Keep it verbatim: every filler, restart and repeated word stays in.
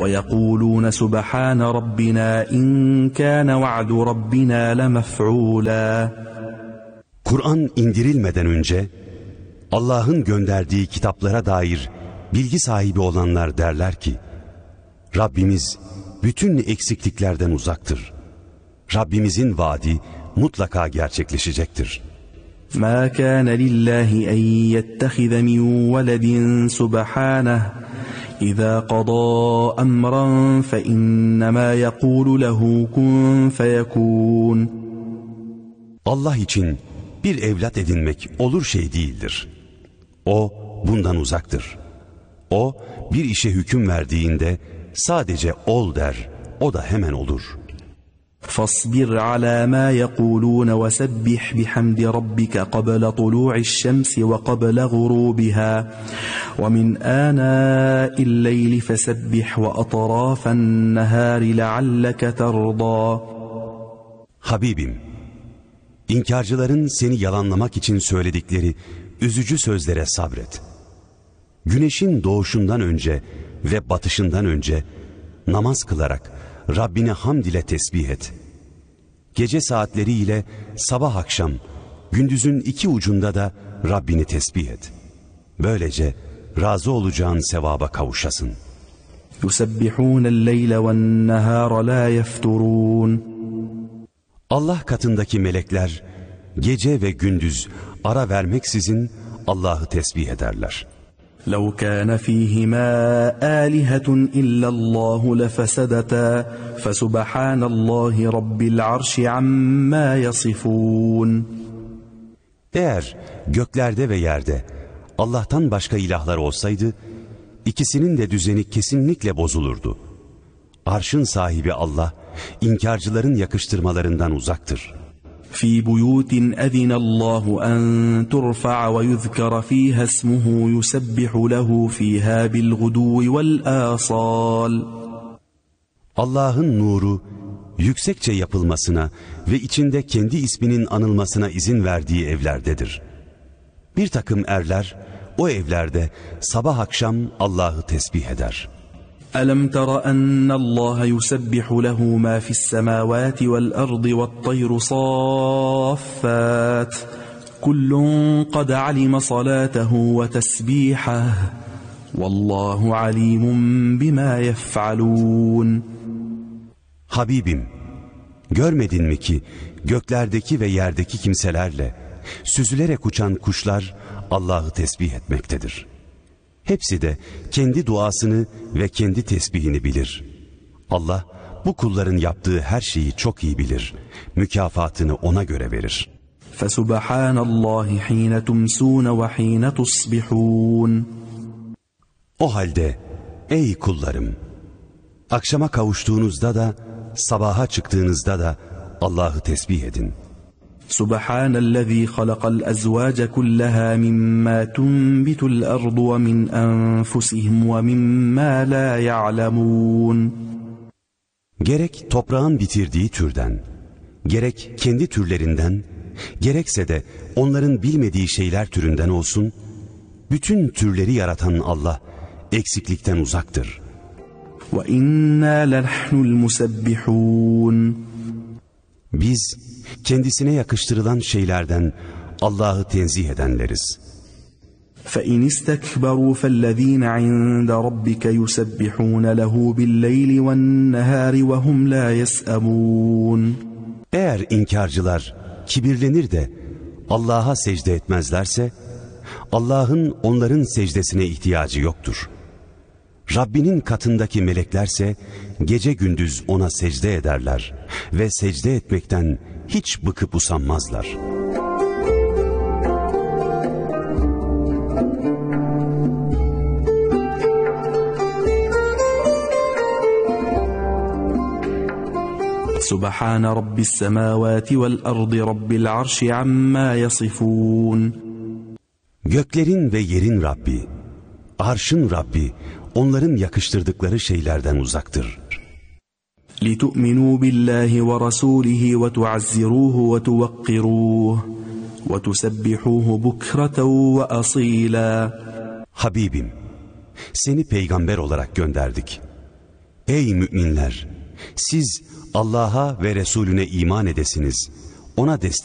وَيَقُولُونَ سُبْحَانَ رَبِّنَا إِنْ كَانَ وَعْدُ رَبِّنَا لَمَفْعُولًا. Kur'an indirilmeden önce Allah'ın gönderdiği kitaplara dair bilgi sahibi olanlar derler ki, Rabbimiz bütün eksikliklerden uzaktır. Rabbimizin vaadi mutlaka gerçekleşecektir. مَا كَانَ لِلَّهِ أَنْ يَتَّخِذَ مِنْ وَلَدٍ سُبْحَانَهُ إِذَا قَضَى أَمْرًا فَإِنَّمَا يَقُولُ لَهُ كُنْ فَيَكُونُ. Allah için bir evlat edinmek olur şey değildir. O bundan uzaktır. O bir işe hüküm verdiğinde sadece ol der, o da hemen olur. فاصبر على ما يقولون وسبح بحمد ربك قبل طلوع الشمس وقبل غروبها ومن آناء الليل فسبح وأطراف النهار لعلك ترضى. Habibim, İnkarcıların seni yalanlamak için söyledikleri üzücü sözlere sabret. Güneşin doğuşundan önce ve batışından önce namaz kılarak Rabbine hamd ile tesbih et. Gece saatleriyle sabah akşam, gündüzün iki ucunda da Rabbini tesbih et. Böylece razı olacağın sevaba kavuşasın. يُسَبِّحُونَ اللَّيْلَ وَالنَّهَارَ لَا يَفْتُرُونَ. Allah katındaki melekler gece ve gündüz ara vermeksizin Allah'ı tesbih ederler. لَوْ كَانَ فِيهِمَا آلِهَةٌ إِلَّا اللَّهُ لَفَسَدَتَا فَسُبْحَانَ اللَّهِ رَبِّ الْعَرْشِ عَمَّا يَصِفُونَ. Eğer göklerde ve yerde Allah'tan başka ilahlar olsaydı, ikisinin de düzeni kesinlikle bozulurdu. Arşın sahibi Allah, inkarcıların yakıştırmalarından uzaktır. في بيوت أذن الله أن ترفع ويذكر فيها اسمه يسبح له فيها بالغدو والآصال. Allah'ın nuru yüksekçe yapılmasına ve içinde kendi isminin anılmasına izin verdiği evlerdedir. Bir takım erler o evlerde sabah akşam Allah'ı tesbih eder. أَلَمْ تَرَ أَنَّ اللَّهَ يُسَبِّحُ لَهُ مَا فِي السَّمَاوَاتِ وَالْأَرْضِ وَالطَّيْرُ صَافَّاتٍ كُلٌّ قَدْ عَلِمَ صَلَاتَهُ وَتَسْبِيحَهُ وَاللّٰهُ عَلِيمٌ بِمَا يَفْعَلُونَ. Habibim, görmedin mi ki göklerdeki ve yerdeki kimselerle süzülerek uçan kuşlar Allah'ı tesbih etmektedir. Hepsi de kendi duasını ve kendi tesbihini bilir. Allah bu kulların yaptığı her şeyi çok iyi bilir. Mükafatını ona göre verir. فَسُبْحَانَ اللّٰهِ حِينَ تُمْسُونَ وَحِينَ تُصْبِحُونَ. O halde ey kullarım, akşama kavuştuğunuzda da sabaha çıktığınızda da Allah'ı tesbih edin. سبحان الذي خلق الأزواج كلها مما تنبت الأرض ومن أنفسهم ومما لا يعلمون. Gerek toprağın bitirdiği türden, gerek kendi türlerinden, gerekse de onların bilmediği şeyler türünden olsun, bütün türleri yaratan Allah eksiklikten uzaktır. وَإِنَّا لَنَحْنُ الْمُسَبِّحُونَ. Biz kendisine yakıştırılan şeylerden Allah'ı tenzih edenleriz. فَإِنِ اسْتَكْبَرُوا فَالَّذ۪ينَ عِنْدَ رَبِّكَ يُسَبِّحُونَ لَهُ بِاللَّيْلِ وَالنَّهَارِ وَهُمْ لَا يَسْأَمُونَ. Eğer inkarcılar kibirlenir de Allah'a secde etmezlerse, Allah'ın onların secdesine ihtiyacı yoktur. Rabbinin katındaki meleklerse gece gündüz ona secde ederler ve secde etmekten hiç bıkıp usanmazlar. Subhane Rabbis semavati vel ardı Rabbil arşi amma yasifun. Göklerin ve yerin Rabbi, arşın Rabbi, onların yakıştırdıkları şeylerden uzaktır. لِتُؤْمِنُوا بِاللّٰهِ وَرَسُولِهِ وَتُعَزِّرُوهُ وَتُوَقِّرُوهُ وَتُسَبِّحُوهُ بُكْرَةً وَأَصِيلًا. Habibim, seni peygamber olarak gönderdik. Ey müminler! Siz Allah'a ve Resulüne iman edesiniz, ona destek